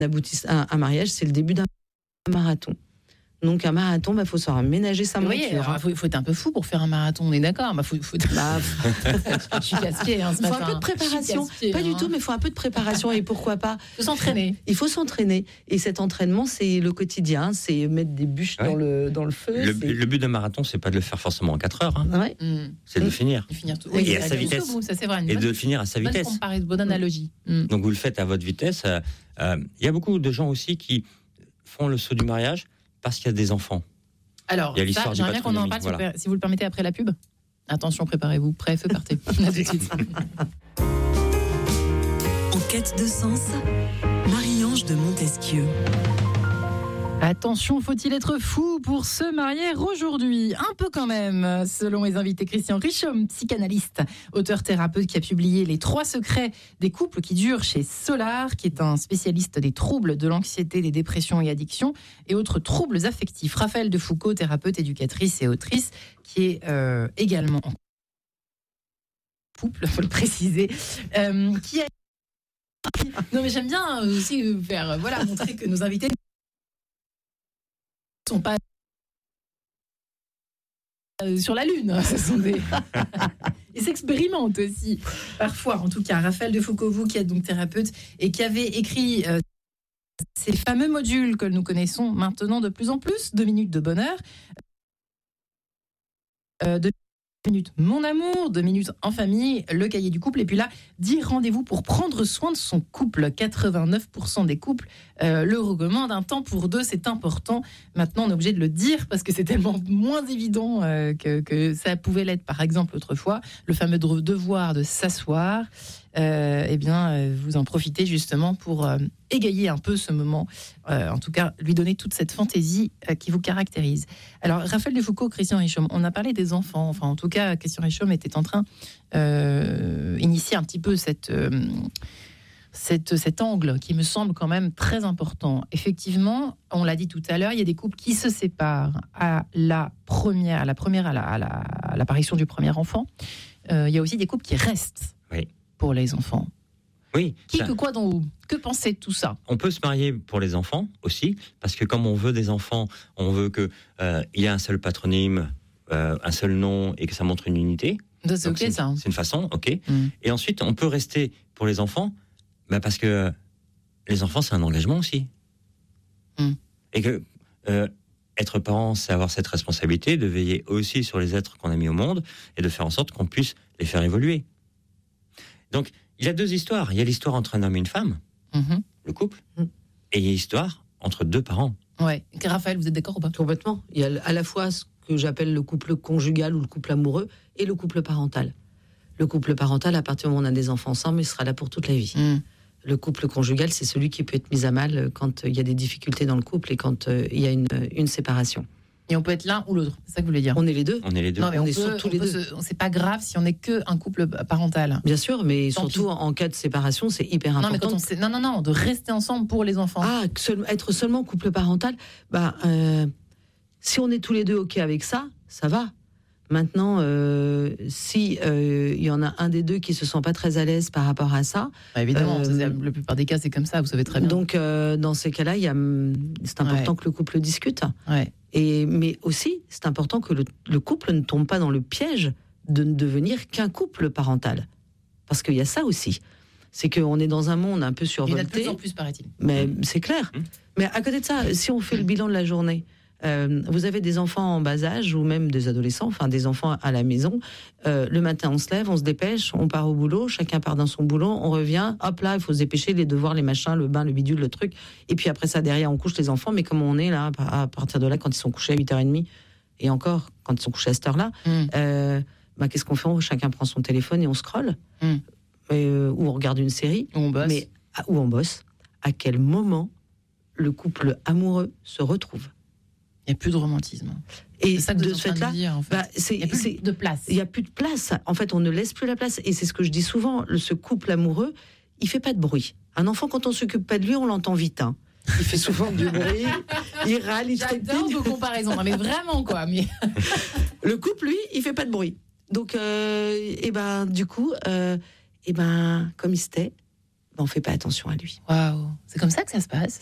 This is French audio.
un mariage, c'est le début d'un marathon. Donc un marathon, faut se ménager sa monture. Il faut être un peu fou pour faire un marathon, on est d'accord. Je suis casse-pied ce matin. Il faut un peu de préparation. Pas du tout, mais il faut un peu de préparation. Et pourquoi pas ? Il faut s'entraîner. Il faut s'entraîner. Et cet entraînement, c'est le quotidien. C'est mettre des bûches dans le feu. Le but d'un marathon, c'est pas de le faire forcément en 4 heures. C'est de le finir. De finir tout. Et à sa vitesse. Ça, c'est vrai. Et de le finir à sa vitesse. Bonne analogie. Donc vous le faites à votre vitesse. Il y a beaucoup de gens aussi qui font le saut du mariage parce qu'il y a des enfants. Alors, ça, j'aimerais bien qu'on en parle, si vous le permettez, après la pub. Attention, préparez-vous. Prêt, feu, partez. À tout de suite. En quête de sens, Marie-Ange de Montesquieu. Attention, faut-il être fou pour se marier aujourd'hui ? Un peu quand même, selon mes invités. Christian Richomme, psychanalyste, auteur-thérapeute qui a publié Les 3 secrets des couples qui durent chez Solar, qui est un spécialiste des troubles de l'anxiété, des dépressions et addictions et autres troubles affectifs. Raphaël Defoucault, thérapeute, éducatrice et autrice, qui est également en couple, il faut le préciser, qui a... Non mais j'aime bien aussi faire, montrer que nos invités sont pas sur la lune, ce sont des... Ils s'expérimentent aussi, parfois. En tout cas, Raphaël Defoucault, vous qui êtes donc thérapeute et qui avez écrit ces fameux modules que nous connaissons maintenant de plus en plus, 2 minutes de bonheur, 2 minutes mon amour, 2 minutes en famille, le cahier du couple, et puis là, 10 rendez-vous pour prendre soin de son couple. 89% des couples le recommandent. Un temps pour 2, c'est important. Maintenant, on est obligé de le dire parce que c'est tellement moins évident que ça pouvait l'être, par exemple, autrefois. Le fameux devoir de s'asseoir. Vous en profitez justement pour égayer un peu ce moment, en tout cas lui donner toute cette fantaisie qui vous caractérise. Alors Raphaël Defoucault, Christian Richomme, on a parlé des enfants, enfin en tout cas Christian Richomme était en train d'initier un petit peu cet angle qui me semble quand même très important. Effectivement, on l'a dit tout à l'heure, il y a des couples qui se séparent à l'apparition du premier enfant. Il y a aussi des couples qui restent. Oui. Pour les enfants. Oui. Que pensez de tout ça ? On peut se marier pour les enfants aussi, parce que comme on veut des enfants, on veut qu'il y ait un seul patronyme, un seul nom, et que ça montre une unité. C'est ok, ça. C'est une façon, ok. Et ensuite, on peut rester pour les enfants, parce que les enfants, c'est un engagement aussi. Et que être parent, c'est avoir cette responsabilité de veiller aussi sur les êtres qu'on a mis au monde, et de faire en sorte qu'on puisse les faire évoluer. Donc, il y a 2 histoires. Il y a l'histoire entre un homme et une femme, le couple, et il y a l'histoire entre 2 parents. Ouais. Raphaël, vous êtes d'accord ou pas ? Complètement. Il y a à la fois ce que j'appelle le couple conjugal ou le couple amoureux et le couple parental. Le couple parental, à partir du moment où on a des enfants ensemble, il sera là pour toute la vie. Le couple conjugal, c'est celui qui peut être mis à mal quand il y a des difficultés dans le couple et quand il y a une séparation. Et on peut être l'un ou l'autre, c'est ça que vous voulez dire ? On est les deux. On est les deux. Non, mais on est surtout les deux. C'est pas grave si on n'est qu'un couple parental. Bien sûr, mais surtout en cas de séparation, c'est hyper important. Non, mais quand de rester ensemble pour les enfants. Être seulement couple parental, si on est tous les deux ok avec ça, ça va. Maintenant, si il y en a un des deux qui se sent pas très à l'aise par rapport à ça, évidemment, la plupart des cas c'est comme ça, vous savez très bien. Donc dans ces cas-là, c'est important que le couple discute. Ouais. Mais aussi, c'est important que le couple ne tombe pas dans le piège de ne devenir qu'un couple parental, parce qu'il y a ça aussi. C'est qu'on est dans un monde un peu survolté. Il y en a de plus en plus, paraît-il. Mais c'est clair. Mais à côté de ça, si on fait le bilan de la journée. Vous avez des enfants en bas âge ou même des adolescents, enfin des enfants à la maison. Le matin, on se lève, on se dépêche, on part au boulot, chacun part dans son boulot, on revient, hop là, il faut se dépêcher, les devoirs, les machins, le bain, le bidule, le truc. Et puis après ça, derrière, on couche les enfants. Mais comme on est là, à partir de là, quand ils sont couchés à 8h30, et encore, quand ils sont couchés à cette heure-là, qu'est-ce qu'on fait ? Chacun prend son téléphone et on scrolle. Ou on regarde une série. Ou on bosse. Ou on bosse. À quel moment le couple amoureux se retrouve ? Il n'y a plus de romantisme. Et c'est ça que de vous êtes en train de dire, en fait. Il n'y a plus de place. Il n'y a plus de place. En fait, on ne laisse plus la place. Et c'est ce que je dis souvent, ce couple amoureux, il ne fait pas de bruit. Un enfant, quand on ne s'occupe pas de lui, on l'entend vite. Il fait souvent du bruit, il râle, il J'adore vos comparaisons, mais vraiment, quoi. Mais... Le couple, lui, il ne fait pas de bruit. Donc, du coup, comme il se tait, on fait pas attention à lui. Waouh, c'est comme ça que ça se passe.